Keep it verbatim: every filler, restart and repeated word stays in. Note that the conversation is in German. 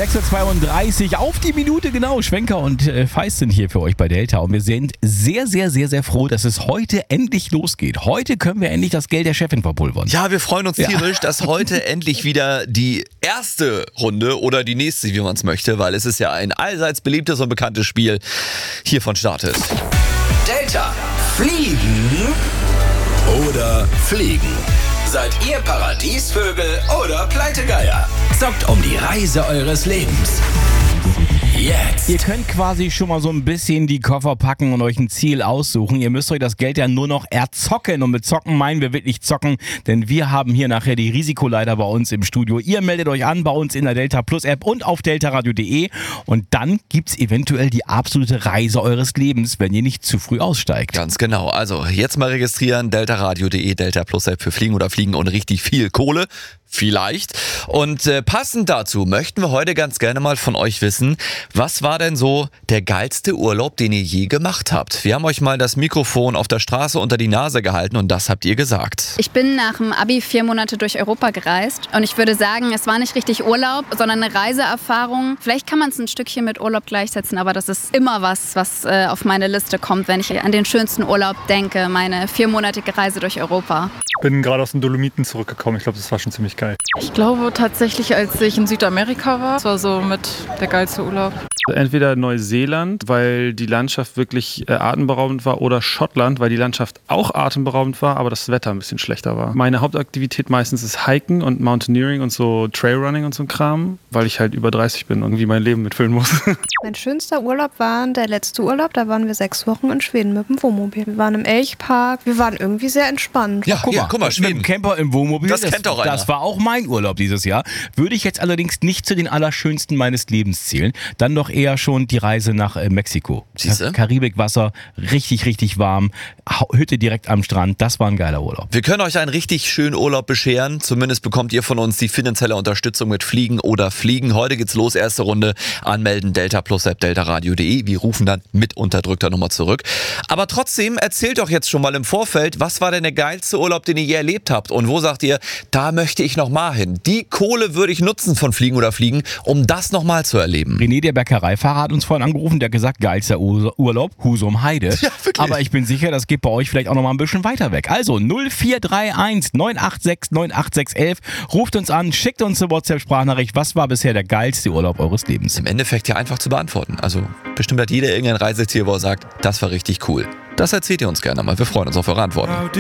sechs Uhr zweiunddreißig auf die Minute genau. Schwenker und äh, Feist sind hier für euch bei Delta und wir sind sehr, sehr, sehr, sehr froh, dass es heute endlich losgeht. Heute können wir endlich das Geld der Chefin verpulvern. Ja, wir freuen uns tierisch, ja. dass heute endlich wieder die erste Runde oder die nächste, wie man es möchte, weil es ist ja ein allseits beliebtes und bekanntes Spiel, hiervon startet. Delta fliegen oder fliegen? Seid ihr Paradiesvögel oder Pleitegeier? Zockt um die Reise eures Lebens. Jetzt. Ihr könnt quasi schon mal so ein bisschen die Koffer packen und euch ein Ziel aussuchen. Ihr müsst euch das Geld ja nur noch erzocken. Und mit zocken meinen wir wirklich zocken, denn wir haben hier nachher die Risikoleiter bei uns im Studio. Ihr meldet euch an bei uns in der Delta Plus App und auf deltaradio punkt de und dann gibt's eventuell die absolute Reise eures Lebens, wenn ihr nicht zu früh aussteigt. Ganz genau. Also jetzt mal registrieren, deltaradio punkt de, Delta Plus App für Fliegen oder Fliegen und richtig viel Kohle. Vielleicht. Und äh, passend dazu möchten wir heute ganz gerne mal von euch wissen, was war denn so der geilste Urlaub, den ihr je gemacht habt? Wir haben euch mal das Mikrofon auf der Straße unter die Nase gehalten und das habt ihr gesagt. Ich bin nach dem Abi vier Monate durch Europa gereist und ich würde sagen, es war nicht richtig Urlaub, sondern eine Reiseerfahrung. Vielleicht kann man es ein Stückchen mit Urlaub gleichsetzen, aber das ist immer was, was äh, auf meine Liste kommt, wenn ich an den schönsten Urlaub denke, meine viermonatige Reise durch Europa. Ich bin gerade aus den Dolomiten zurückgekommen. Ich glaube, das war schon ziemlich geil. Ich glaube tatsächlich, als ich in Südamerika war, das war so mit der geilste Urlaub. Entweder Neuseeland, weil die Landschaft wirklich äh, atemberaubend war, oder Schottland, weil die Landschaft auch atemberaubend war, aber das Wetter ein bisschen schlechter war. Meine Hauptaktivität meistens ist Hiken und Mountaineering und so Trailrunning und so ein Kram, weil ich halt über dreißig bin und irgendwie mein Leben mitfüllen muss. Mein schönster Urlaub war der letzte Urlaub, da waren wir sechs Wochen in Schweden mit dem Wohnmobil. Wir waren im Elchpark, wir waren irgendwie sehr entspannt. Ja, guck mal, guck mal, Schweden. Mit dem Camper im Wohnmobil, Das das, kennt doch einer. das war auch mein Urlaub dieses Jahr. Würde ich jetzt allerdings nicht zu den allerschönsten meines Lebens zählen. Dann doch eher schon die Reise nach äh, Mexiko. Siehste? Karibikwasser, richtig, richtig warm, Hütte direkt am Strand, das war ein geiler Urlaub. Wir können euch einen richtig schönen Urlaub bescheren. Zumindest bekommt ihr von uns die finanzielle Unterstützung mit Fliegen oder Fliegen. Heute geht's los, erste Runde. Anmelden, Delta Plus App, deltaradio punkt de. Wir rufen dann mit unterdrückter Nummer zurück. Aber trotzdem, erzählt doch jetzt schon mal im Vorfeld, was war denn der geilste Urlaub, den ihr je erlebt habt? Und wo sagt ihr, da möchte ich nochmal hin? Die Kohle würde ich nutzen von Fliegen oder Fliegen, um das nochmal zu erleben. René, der Bäckereifahrer, hat uns vorhin angerufen, der hat gesagt, geilster Ur- Urlaub, Husum Heide. Ja, wirklich. Aber ich bin sicher, das geht bei euch vielleicht auch noch mal ein bisschen weiter weg. Also null vier drei eins neun acht sechs neun acht sechs eins ruft uns an, schickt uns eine WhatsApp-Sprachnachricht. Was war bisher der geilste Urlaub eures Lebens? Im Endeffekt ja einfach zu beantworten. Also bestimmt hat jeder irgendein Reiseziel, wo er sagt, das war richtig cool. Das erzählt ihr uns gerne mal. Wir freuen uns auf eure Antworten.